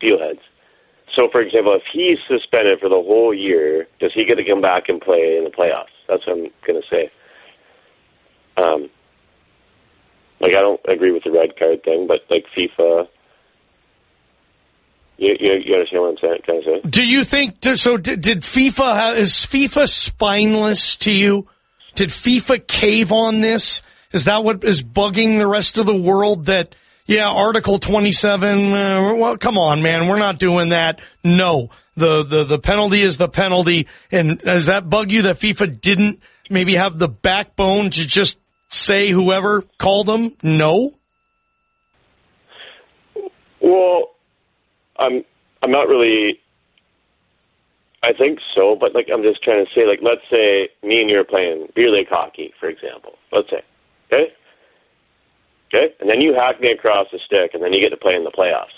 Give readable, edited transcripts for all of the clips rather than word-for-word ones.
steelheads. So, for example, if he's suspended for the whole year, does he get to come back and play in the playoffs? That's what I'm going to say. I don't agree with the red card thing, but, FIFA... You understand what I'm trying to say? Do you think, did FIFA, is FIFA spineless to you? Did FIFA cave on this? Is that what is bugging the rest of the world that, Article 27, well, come on, man, we're not doing that. No, the penalty is the penalty. And does that bug you that FIFA didn't maybe have the backbone to just say whoever called them? No? Well, I'm not really, I think so, but, I'm just trying to say, let's say me and you are playing beer league hockey, for example. Let's say, okay? Okay? And then you hack me across the stick, and then you get to play in the playoffs.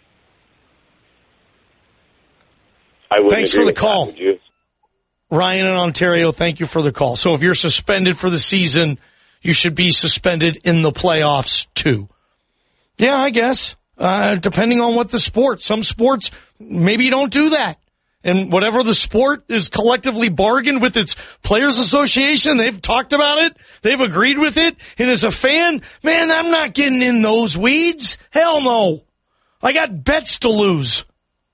Thanks for the call. Would you? Ryan in Ontario, thank you for the call. So if you're suspended for the season, you should be suspended in the playoffs, too. Yeah, I guess. Depending on what the sport. Some sports, maybe you don't do that. And whatever the sport is collectively bargained with its players association, they've talked about it, they've agreed with it, and as a fan, man, I'm not getting in those weeds. Hell no. I got bets to lose.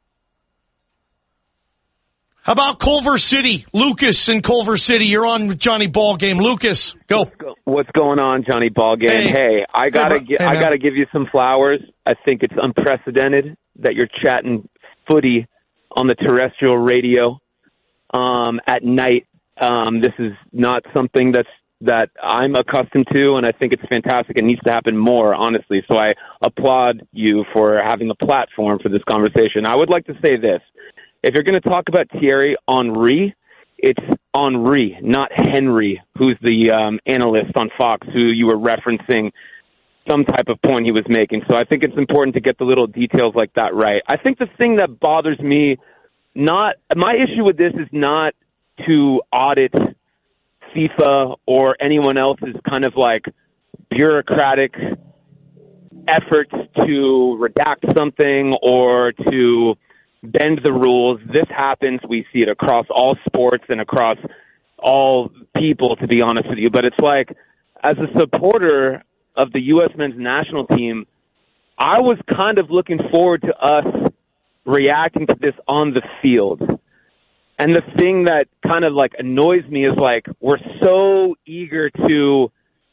How about Culver City? Lucas in Culver City, you're on with Johnny Ballgame. Lucas, go. What's going on, Johnny Ballgame? Hey, I gotta give you some flowers. I think it's unprecedented that you're chatting footy on the terrestrial radio at night. This is not something that I'm accustomed to, and I think it's fantastic. It needs to happen more, honestly. So I applaud you for having a platform for this conversation. I would like to say this. If you're going to talk about Thierry Henry, it's Henry, not Henry, who's the analyst on Fox who you were referencing some type of point he was making. So I think it's important to get the little details like that right. I think the thing that bothers me, my issue with this is not to audit FIFA or anyone else's kind of bureaucratic efforts to redact something or to bend the rules. This happens. We see it across all sports and across all people, to be honest with you. But it's as a supporter of the U.S. men's national team, I was kind of looking forward to us reacting to this on the field. And the thing that kind of annoys me is we're so eager to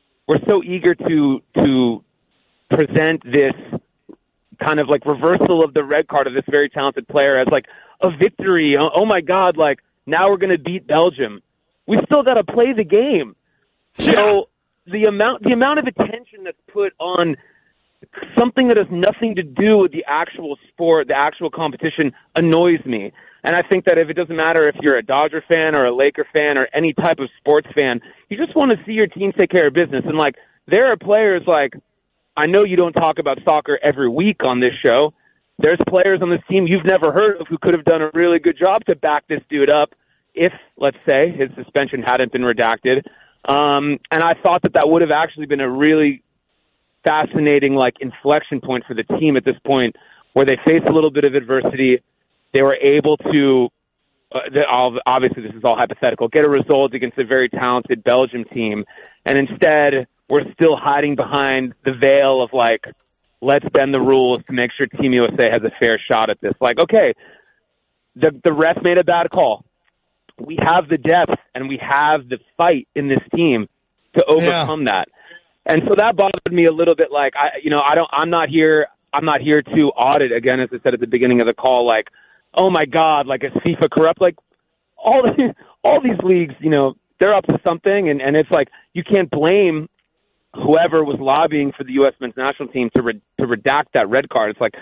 present this kind of reversal of the red card of this very talented player as a victory. Oh my God, now we're going to beat Belgium. We still got to play the game. So the amount of attention that's put on something that has nothing to do with the actual sport, the actual competition, annoys me. And I think that if it doesn't matter if you're a Dodger fan or a Laker fan or any type of sports fan, you just want to see your team take care of business. And there are players I know you don't talk about soccer every week on this show. There's players on this team you've never heard of who could have done a really good job to back this dude up if, let's say, his suspension hadn't been redacted. And I thought that would have actually been a really fascinating inflection point for the team at this point where they faced a little bit of adversity. They were able to, obviously this is all hypothetical, get a result against a very talented Belgium team. And instead, we're still hiding behind the veil of let's bend the rules to make sure Team USA has a fair shot at this. Okay, the ref made a bad call. We have the depth and we have the fight in this team to overcome that. And so that bothered me a little bit. I'm not here to audit, again, as I said at the beginning of the call, oh my God, is FIFA corrupt? All these leagues, they're up to something, and it's you can't blame whoever was lobbying for the U.S. men's national team to redact that red card. It's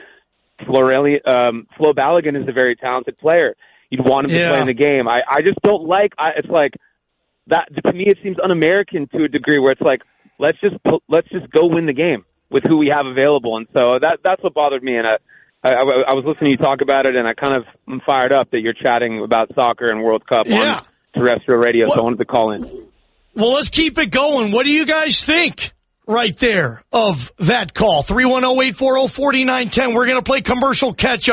Flo Balogun is a very talented player. You'd want him to play in the game. I just don't it's that, to me, it seems un-American to a degree where it's let's just go win the game with who we have available. And so that's what bothered me. And I was listening to you talk about it, and I kind of am fired up that you're chatting about soccer and World Cup on terrestrial radio, so I wanted to call in. Well, let's keep it going. What do you guys think right there of that call? 310-840-4910. We're going to play commercial catch-up.